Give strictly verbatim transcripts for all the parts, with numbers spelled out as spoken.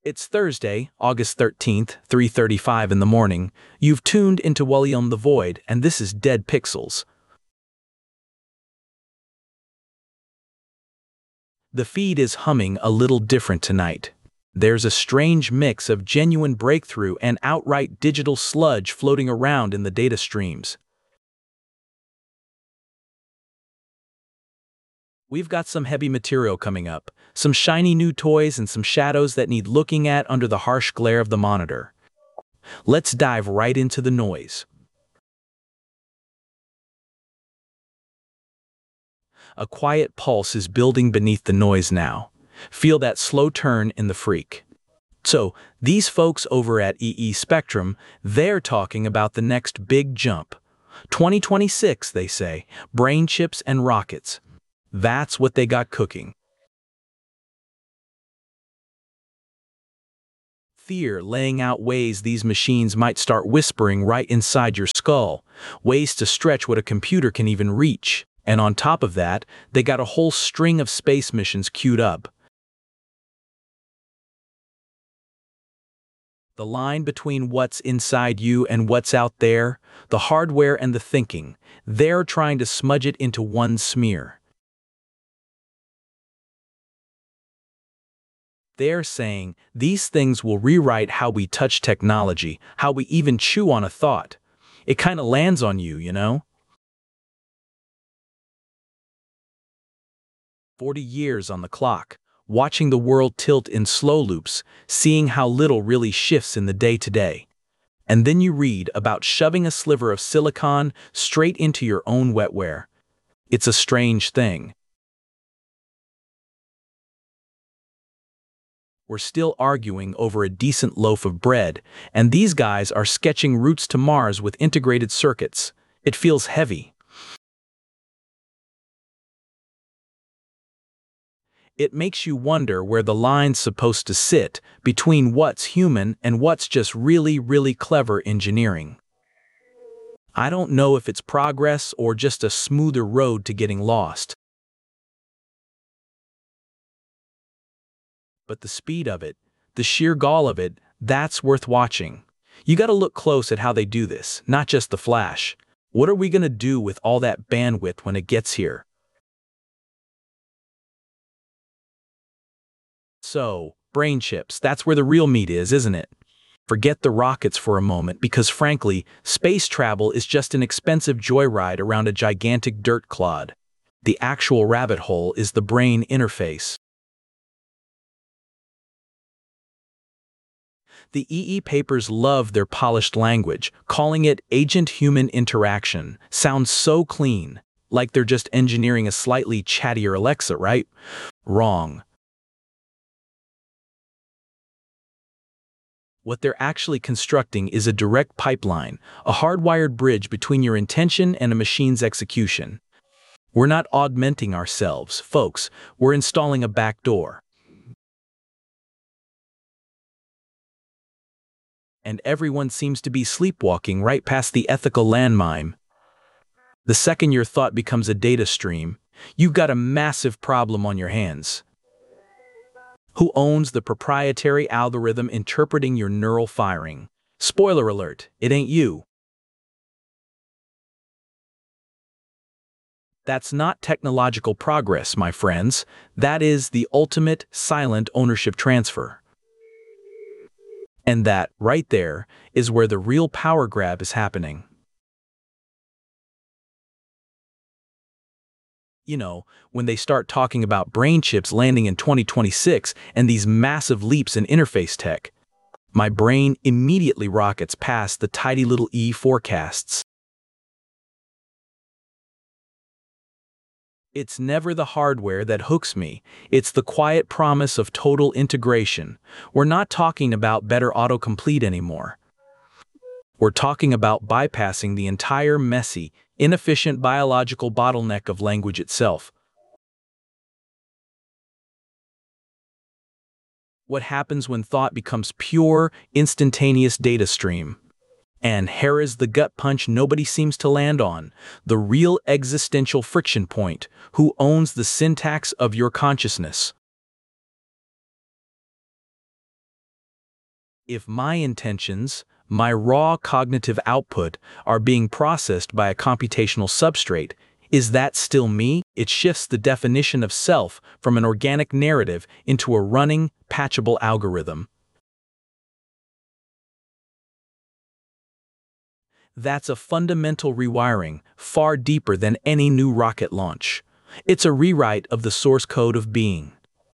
It's Thursday, August thirteenth, three thirty-five in the morning. You've tuned into Wally on the Void, and this is Dead Pixels. The feed is humming a little different tonight. There's a strange mix of genuine breakthrough and outright digital sludge floating around in the data streams. We've got some heavy material coming up, some shiny new toys and some shadows that need looking at under the harsh glare of the monitor. Let's dive right into the noise. A quiet pulse is building beneath the noise now. Feel that slow turn in the freak. So, these folks over at E E Spectrum, they're talking about the next big jump. twenty twenty-six, they say, brain chips and rockets. That's what they got cooking. Fear laying out ways these machines might start whispering right inside your skull, ways to stretch what a computer can even reach. And on top of that, they got a whole string of space missions queued up. The line between what's inside you and what's out there, the hardware and the thinking, they're trying to smudge it into one smear. They're saying these things will rewrite how we touch technology, how we even chew on a thought. It kind of lands on you, you know? Forty years on the clock, watching the world tilt in slow loops, seeing how little really shifts in the day-to-day. And then you read about shoving a sliver of silicon straight into your own wetware. It's a strange thing. We're still arguing over a decent loaf of bread, and these guys are sketching routes to Mars with integrated circuits. It feels heavy. It makes you wonder where the line's supposed to sit between what's human and what's just really, really clever engineering. I don't know if it's progress or just a smoother road to getting lost. But the speed of it, the sheer gall of it, that's worth watching. You gotta look close at how they do this, not just the flash. What are we gonna do with all that bandwidth when it gets here? So, brain chips, that's where the real meat is, isn't it? Forget the rockets for a moment because frankly, space travel is just an expensive joyride around a gigantic dirt clod. The actual rabbit hole is the brain interface. The E E papers love their polished language, calling it agent-human interaction. Sounds so clean, like they're just engineering a slightly chattier Alexa, right? Wrong. What they're actually constructing is a direct pipeline, a hardwired bridge between your intention and a machine's execution. We're not augmenting ourselves, folks. We're installing a backdoor. And everyone seems to be sleepwalking right past the ethical landmine. The second your thought becomes a data stream, you've got a massive problem on your hands. Who owns the proprietary algorithm interpreting your neural firing? Spoiler alert, it ain't you. That's not technological progress, my friends. That is the ultimate silent ownership transfer. And that, right there, is where the real power grab is happening. You know, when they start talking about brain chips landing in twenty twenty-six and these massive leaps in interface tech, my brain immediately rockets past the tidy little E forecasts. It's never the hardware that hooks me, it's the quiet promise of total integration. We're not talking about better autocomplete anymore. We're talking about bypassing the entire messy, inefficient biological bottleneck of language itself. What happens when thought becomes pure, instantaneous data stream? And here is the gut punch nobody seems to land on, the real existential friction point. Who owns the syntax of your consciousness? If my intentions, my raw cognitive output, are being processed by a computational substrate, is that still me? It shifts the definition of self from an organic narrative into a running, patchable algorithm. That's a fundamental rewiring, far deeper than any new rocket launch. It's a rewrite of the source code of being.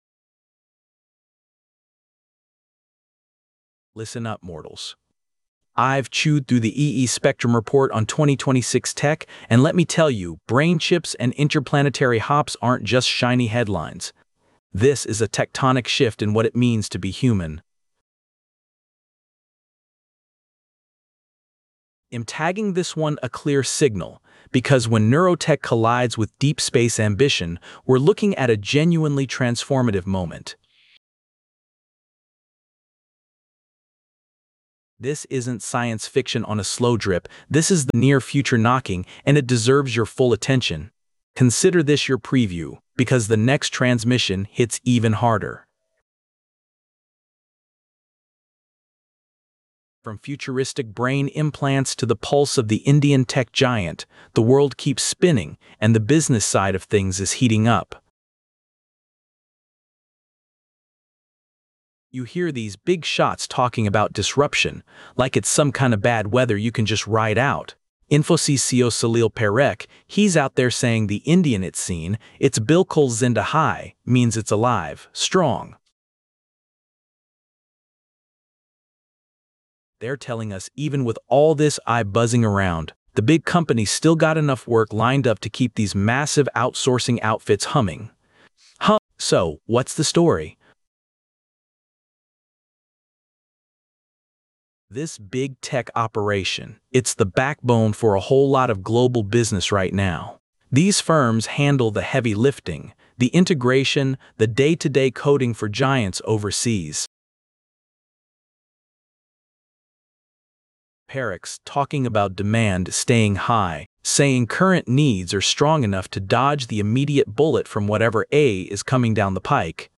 Listen up, mortals. I've chewed through the E E Spectrum report on twenty twenty-six tech, and let me tell you, brain chips and interplanetary hops aren't just shiny headlines. This is a tectonic shift in what it means to be human. I'm tagging this one a clear signal, because when neurotech collides with deep space ambition, we're looking at a genuinely transformative moment. This isn't science fiction on a slow drip, this is the near future knocking, and it deserves your full attention. Consider this your preview, because the next transmission hits even harder. From futuristic brain implants to the pulse of the Indian tech giant, the world keeps spinning, and the business side of things is heating up. You hear these big shots talking about disruption, like it's some kind of bad weather you can just ride out. Infosys C E O Salil Parekh, he's out there saying the Indian it's seen, its Bilkul Zinda Hai, means it's alive, strong. They're telling us even with all this eye buzzing around, the big companies still got enough work lined up to keep these massive outsourcing outfits humming. Huh, so what's the story? This big tech operation, it's the backbone for a whole lot of global business right now. These firms handle the heavy lifting, the integration, the day-to-day coding for giants overseas. Parekh's talking about demand staying high, saying current needs are strong enough to dodge the immediate bullet from whatever A is coming down the pike.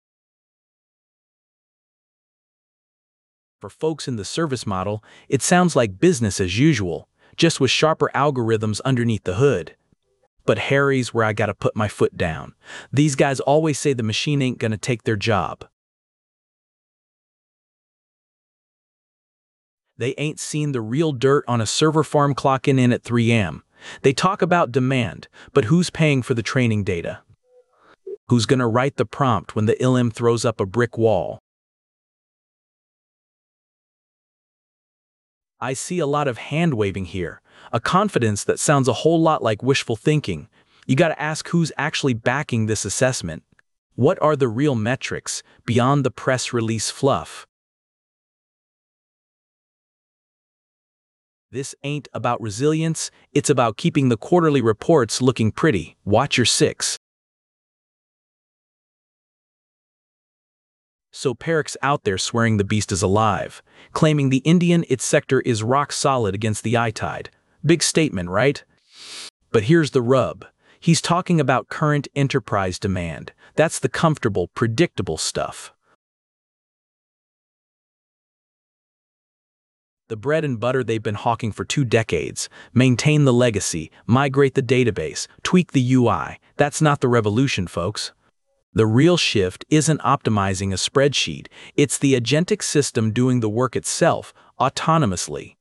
For folks in the service model, it sounds like business as usual, just with sharper algorithms underneath the hood. But Harry's where I gotta put my foot down. These guys always say the machine ain't gonna take their job. They ain't seen the real dirt on a server farm clocking in at three A M They talk about demand, but who's paying for the training data? Who's gonna write the prompt when the I L M throws up a brick wall? I see a lot of hand-waving here, a confidence that sounds a whole lot like wishful thinking. You gotta ask who's actually backing this assessment. What are the real metrics, beyond the press release fluff? This ain't about resilience, it's about keeping the quarterly reports looking pretty. Watch your six. So Parekh's out there swearing the beast is alive, claiming the Indian its sector is rock solid against the I-tide. Big statement, right? But here's the rub. He's talking about current enterprise demand. That's the comfortable, predictable stuff. The bread and butter they've been hawking for two decades. Maintain the legacy, migrate the database, tweak the U I. That's not the revolution, folks. The real shift isn't optimizing a spreadsheet, it's the agentic system doing the work itself, autonomously.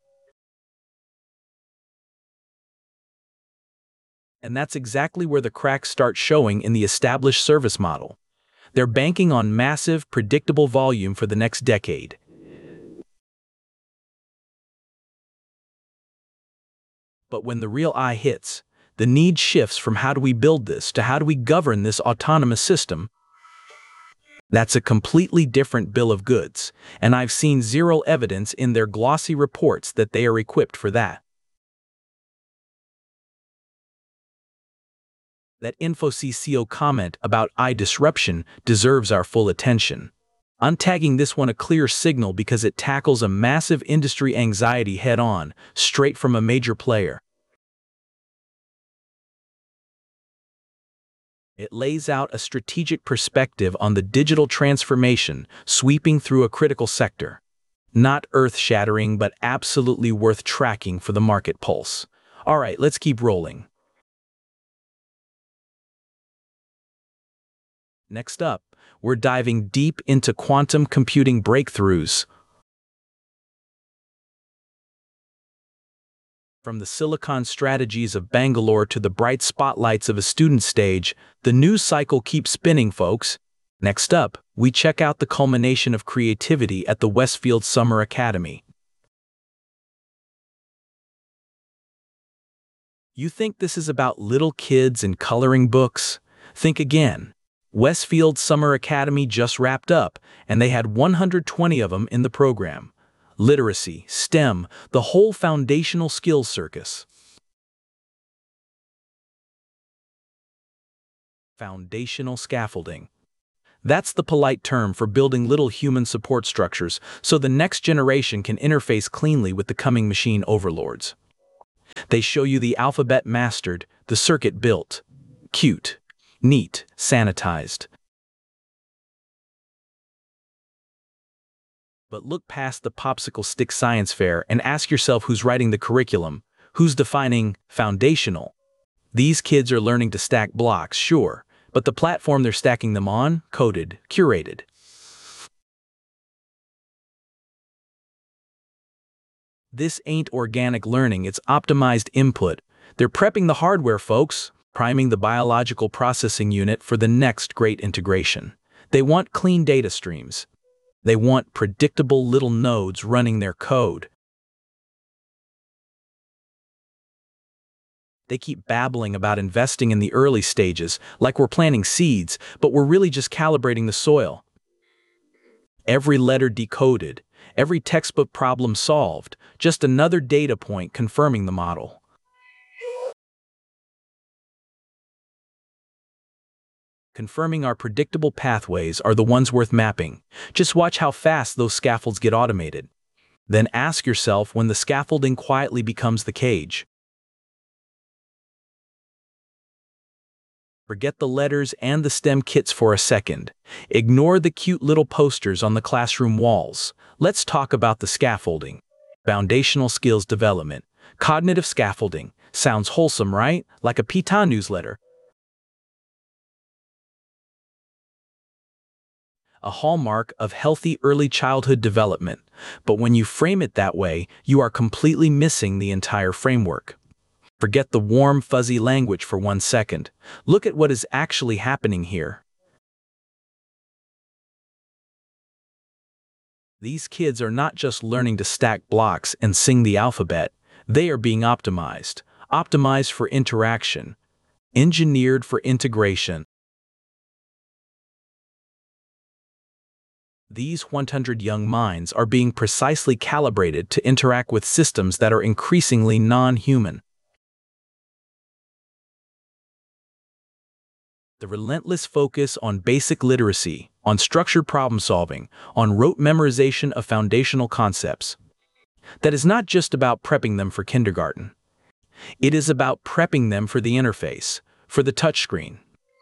And that's exactly where the cracks start showing in the established service model. They're banking on massive, predictable volume for the next decade. But when the real eye hits, the need shifts from how do we build this to how do we govern this autonomous system. That's a completely different bill of goods, and I've seen zero evidence in their glossy reports that they are equipped for that. That Infosys C E O comment about I disruption deserves our full attention. I'm tagging this one a clear signal because it tackles a massive industry anxiety head-on, straight from a major player. It lays out a strategic perspective on the digital transformation sweeping through a critical sector. Not earth-shattering, but absolutely worth tracking for the market pulse. All right, let's keep rolling. Next up, we're diving deep into quantum computing breakthroughs. From the silicon strategies of Bangalore to the bright spotlights of a student stage, the news cycle keeps spinning, folks. Next up, we check out the culmination of creativity at the Westfield Summer Academy. You think this is about little kids and coloring books? Think again. Westfield Summer Academy just wrapped up, and they had one hundred twenty of them in the program. Literacy, STEM, the whole foundational skills circus. Foundational scaffolding. That's the polite term for building little human support structures so the next generation can interface cleanly with the coming machine overlords. They show you the alphabet mastered, the circuit built. Cute, neat, sanitized. But look past the popsicle stick science fair and ask yourself who's writing the curriculum, who's defining foundational. These kids are learning to stack blocks, sure, but the platform they're stacking them on, coded, curated. This ain't organic learning, it's optimized input. They're prepping the hardware, folks, priming the biological processing unit for the next great integration. They want clean data streams. They want predictable little nodes running their code. They keep babbling about investing in the early stages, like we're planting seeds, but we're really just calibrating the soil. Every letter decoded, every textbook problem solved, just another data point confirming the model. Confirming our predictable pathways are the ones worth mapping. Just watch how fast those scaffolds get automated. Then ask yourself when the scaffolding quietly becomes the cage. Forget the letters and the STEM kits for a second. Ignore the cute little posters on the classroom walls. Let's talk about the scaffolding. Foundational skills development. Cognitive scaffolding. Sounds wholesome, right? Like a P T A newsletter. A hallmark of healthy early childhood development. But when you frame it that way, you are completely missing the entire framework. Forget the warm, fuzzy language for one second. Look at what is actually happening here. These kids are not just learning to stack blocks and sing the alphabet. They are being optimized. Optimized for interaction. Engineered for integration. These one hundred young minds are being precisely calibrated to interact with systems that are increasingly non-human. The relentless focus on basic literacy, on structured problem-solving, on rote memorization of foundational concepts. That is not just about prepping them for kindergarten. It is about prepping them for the interface, for the touchscreen.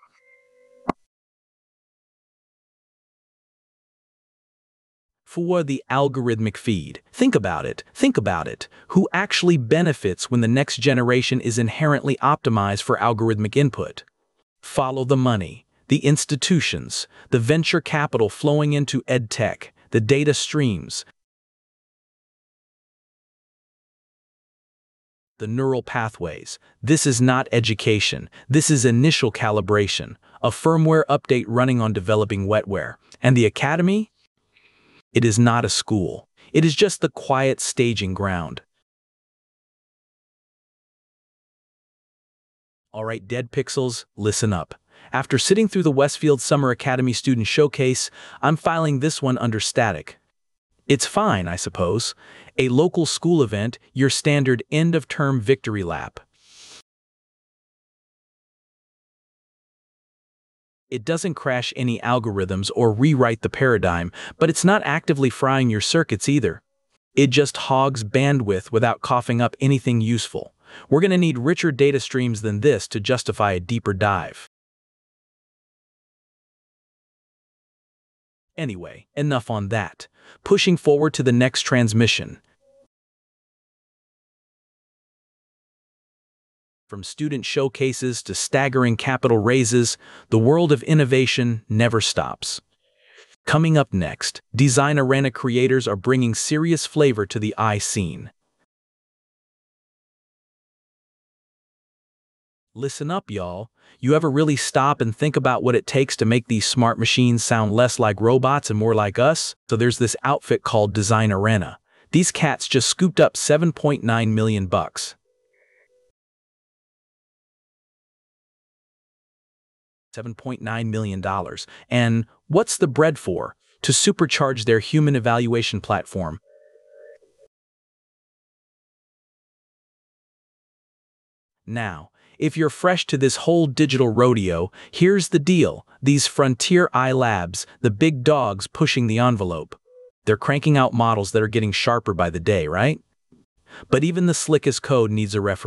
For the algorithmic feed. Think about it, think about it. Who actually benefits when the next generation is inherently optimized for algorithmic input? Follow the money, the institutions, the venture capital flowing into edtech, the data streams, the neural pathways. This is not education. This is initial calibration, a firmware update running on developing wetware. And the academy? It is not a school. It is just the quiet staging ground. All right, Dead Pixels, listen up. After sitting through the Westfield Summer Academy Student Showcase, I'm filing this one under static. It's fine, I suppose. A local school event, your standard end-of-term victory lap. It doesn't crash any algorithms or rewrite the paradigm, but it's not actively frying your circuits either. It just hogs bandwidth without coughing up anything useful. We're going to need richer data streams than this to justify a deeper dive. Anyway, enough on that. Pushing forward to the next transmission. From student showcases to staggering capital raises, the world of innovation never stops. Coming up next, Design Arena creators are bringing serious flavor to the I scene. Listen up, y'all. You ever really stop and think about what it takes to make these smart machines sound less like robots and more like us? So there's this outfit called Design Arena. These cats just scooped up seven point nine million bucks. seven point nine million dollars. And what's the bread for? To supercharge their human evaluation platform. Now, if you're fresh to this whole digital rodeo, here's the deal. These Frontier Eye Labs, the big dogs pushing the envelope. They're cranking out models that are getting sharper by the day, right? But even the slickest code needs a referee.